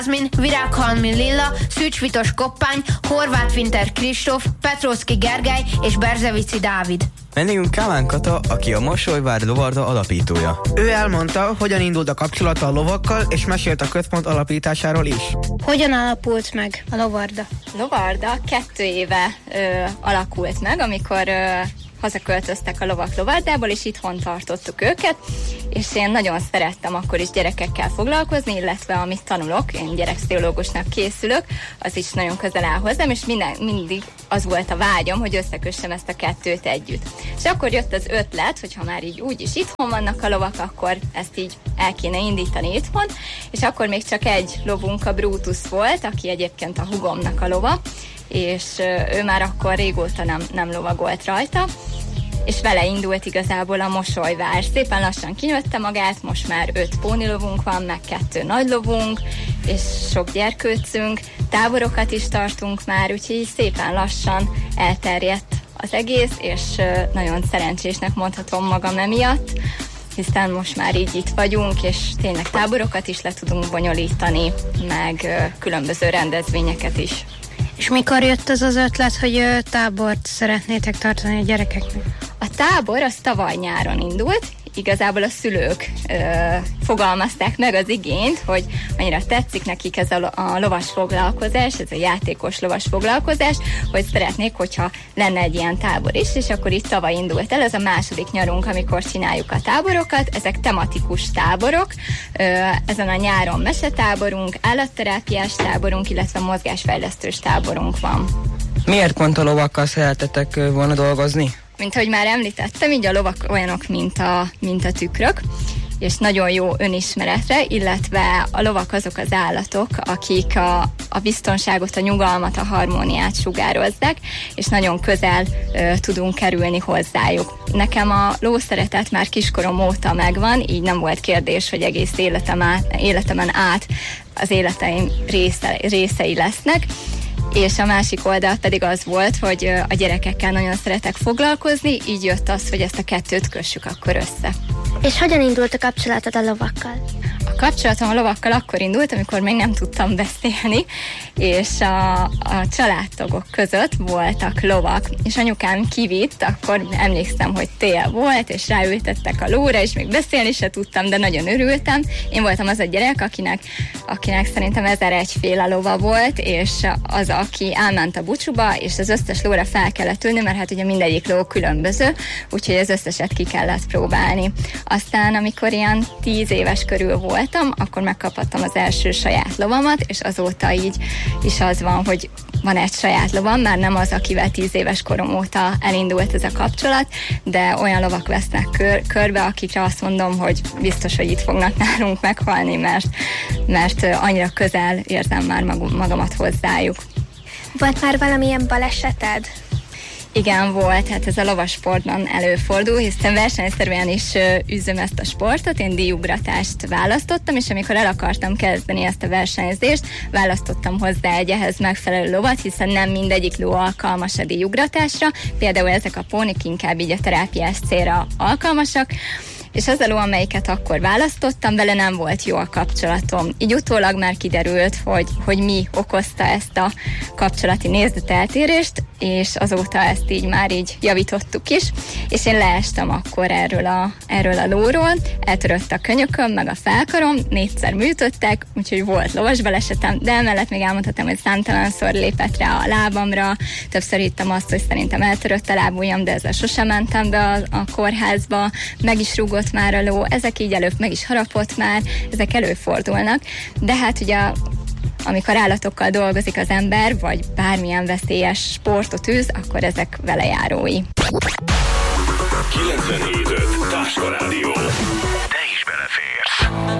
Jazmin, Virághalmi Lilla, Szűcs Vitos Koppány, Horváth Winter Kristóf, Petróczki Gergely és Berzevici Dávid. Vendégünk Kálmán Kata, aki a Mosolyvár Lovarda alapítója. Ő elmondta, hogyan indult a kapcsolata a lovakkal, és mesélt a központ alapításáról is. Hogyan alapult meg a Lovarda? Lovarda 2 éve alakult meg, amikor hazaköltöztek a lovak Lovardából, és itthon tartottuk őket, és én nagyon szerettem akkor is gyerekekkel foglalkozni, illetve amit tanulok, én gyerekpszichológusnak készülök, az is nagyon közel áll hozzám, és mindig az volt a vágyam, hogy összekössem ezt a kettőt együtt. És akkor jött az ötlet, hogy ha már így úgyis itthon vannak a lovak, akkor ezt így el kéne indítani itthon, és akkor még csak egy lovunk, a Brutus volt, aki egyébként a hugomnak a lova, és ő már akkor régóta nem lovagolt rajta, és vele indult igazából a Mosolyvár. Szépen lassan kinőtte magát, most már 5 pónilovunk van, meg 2 nagylovunk, és sok gyerkőcünk, táborokat is tartunk már, úgyhogy szépen lassan elterjedt az egész, és nagyon szerencsésnek mondhatom magam emiatt, hiszen most már így itt vagyunk, és tényleg táborokat is le tudunk bonyolítani, meg különböző rendezvényeket is. És mikor jött az ötlet, hogy tábort szeretnétek tartani a gyerekeknek? A tábor az tavaly nyáron indult, igazából a szülők fogalmazták meg az igényt, hogy annyira tetszik nekik ez a lovas foglalkozás, ez a játékos lovas foglalkozás, hogy szeretnék, hogyha lenne egy ilyen tábor is, és akkor itt tavaly indult el, ez a második nyarunk, amikor csináljuk a táborokat, ezek tematikus táborok, ezen a nyáron mesetáborunk, állatterápiás táborunk, illetve mozgásfejlesztős táborunk van. Miért pont a lovakkal szeretetek volna dolgozni? Mint ahogy már említettem, így a lovak olyanok, mint a tükrök, és nagyon jó önismeretre, illetve a lovak azok az állatok, akik a biztonságot, a nyugalmat, a harmóniát sugározzák, és nagyon közel tudunk kerülni hozzájuk. Nekem a lószeretet már kiskorom óta megvan, így nem volt kérdés, hogy egész életemen át az életeim részei lesznek, és a másik oldal pedig az volt, hogy a gyerekekkel nagyon szeretek foglalkozni, így jött az, hogy ezt a kettőt kössük akkor össze. És hogyan indult a kapcsolatod a lovakkal? A kapcsolatom a lovakkal akkor indult, amikor még nem tudtam beszélni, és a családtagok között voltak lovak, és anyukám kivitt, akkor emlékszem, hogy tél volt, és ráültettek a lóra, és még beszélni se tudtam, de nagyon örültem. Én voltam az a gyerek, akinek szerintem 1001 lova volt, és az, aki elment a búcsúba, és az összes lóra fel kellett ülni, mert hát ugye mindegyik ló különböző, úgyhogy az összeset ki kellett próbálni. Aztán, amikor ilyen 10 éves körül voltam, akkor megkaphattam az első saját lovamat, és azóta így is az van, hogy van egy saját lovam, már nem az, akivel 10 éves korom óta elindult ez a kapcsolat, de olyan lovak vesznek körbe, akikre azt mondom, hogy biztos, hogy itt fognak nálunk meghalni, mert annyira közel érzem már magamat hozzájuk. Volt már valamilyen baleseted? Igen, volt, hát ez a lovasportban előfordul, hiszen versenyszerűen is űzöm ezt a sportot, én díjugratást választottam, és amikor el akartam kezdeni ezt a versenyzést, választottam hozzá egy ehhez megfelelő lovat, hiszen nem mindegyik ló alkalmas a díjugratásra, például ezek a pónik inkább így a terápiás célra alkalmasak, és az a ló, amelyiket akkor választottam, vele nem volt jó a kapcsolatom. Így utólag már kiderült, hogy mi okozta ezt a kapcsolati nézeteltérést, és azóta ezt így már így javítottuk is, és én leestem akkor erről a lóról, eltörött a könyököm, meg a felkarom, 4-szer műtöttek, úgyhogy volt lovas balesetem, de emellett még elmondhatom, hogy számtalanszor lépett rá a lábamra, többször hittem azt, hogy szerintem eltörött a lábujjam, de ezzel sosem mentem be a kórházba, meg is rúgott már a ló, ezek így előbb meg is harapott már, ezek előfordulnak, de hát ugye amikor állatokkal dolgozik az ember, vagy bármilyen veszélyes sportot űz, akkor ezek velejárói. 97.5 Táska Rádió. Te is beleférsz.